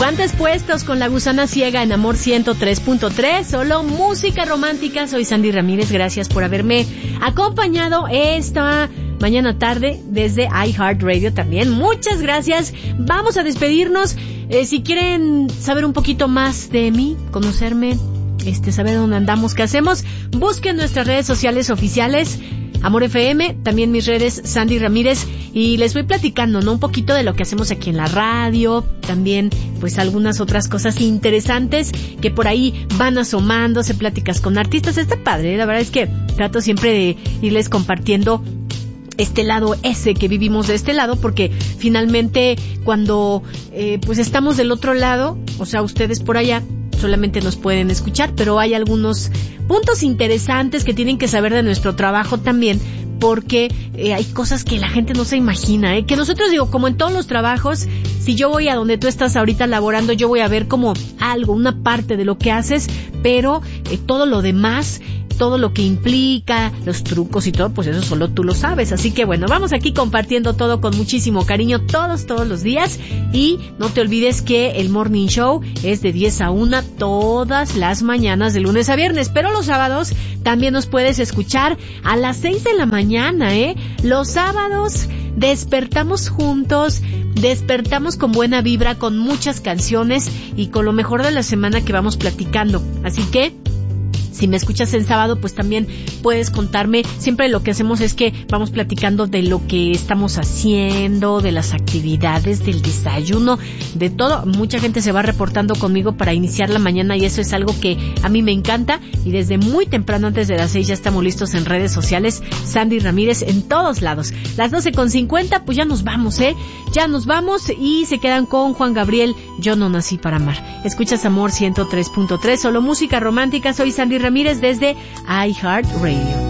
Guantes puestos con La Gusana Ciega en Amor 103.3, solo música romántica. Soy Sandy Ramírez, gracias por haberme acompañado esta mañana tarde desde iHeartRadio también. Muchas gracias. Vamos a despedirnos. Si quieren saber un poquito más de mí, conocerme, saber dónde andamos, qué hacemos, busquen nuestras redes sociales oficiales, Amor FM, también mis redes, Sandy Ramírez, y les voy platicando, ¿no? Un poquito de lo que hacemos aquí en la radio, también, pues, algunas otras cosas interesantes que por ahí van asomándose, pláticas con artistas. Está padre, la verdad es que trato siempre de irles compartiendo este lado ese que vivimos de este lado, porque finalmente cuando pues estamos del otro lado, o sea, ustedes por allá solamente nos pueden escuchar, pero hay algunos puntos interesantes que tienen que saber de nuestro trabajo también, porque hay cosas que la gente no se imagina, que nosotros, digo, como en todos los trabajos, si yo voy a donde tú estás ahorita laborando, yo voy a ver como algo, una parte de lo que haces, pero todo lo demás, todo lo que implica, los trucos y todo, pues eso solo tú lo sabes. Así que bueno, vamos aquí compartiendo todo con muchísimo cariño todos los días. Y no te olvides que el Morning Show es de 10 a 1 todas las mañanas de lunes a viernes, pero los sábados también nos puedes escuchar a las 6 de la mañana, Los sábados despertamos juntos, despertamos con buena vibra, con muchas canciones y con lo mejor de la semana que vamos platicando. Así que si me escuchas en sábado, pues también puedes contarme. Siempre lo que hacemos es que vamos platicando de lo que estamos haciendo, de las actividades, del desayuno, de todo. Mucha gente se va reportando conmigo para iniciar la mañana y eso es algo que a mí me encanta. Y desde muy temprano, antes de las 6, ya estamos listos en redes sociales. Sandy Ramírez en todos lados. Las 12:50, pues ya nos vamos, Ya nos vamos y se quedan con Juan Gabriel, Yo no nací para amar. Escuchas Amor 103.3, solo música romántica. Soy Sandy Ramírez desde iHeartRadio.